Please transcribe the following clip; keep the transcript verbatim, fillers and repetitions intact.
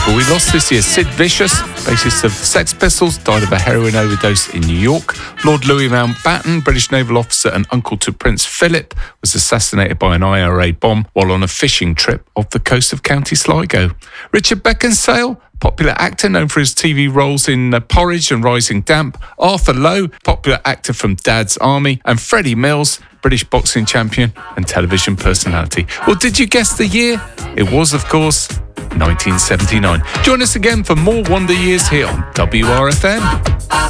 people we lost this year. Sid Vicious, bassist of Sex Pistols, died of a heroin overdose in New York. Lord Louis Mountbatten, British naval officer and uncle to Prince Philip, was assassinated by an I R A bomb while on a fishing trip off the coast of County Sligo. Richard Beckinsale, popular actor known for his T V roles in uh, Porridge and Rising Damp. Arthur Lowe, popular actor from Dad's Army. And Freddie Mills, British boxing champion and television personality. Well, did you guess the year? It was, of course, nineteen seventy-nine. Join us again for more Wonder Years here on W R F M.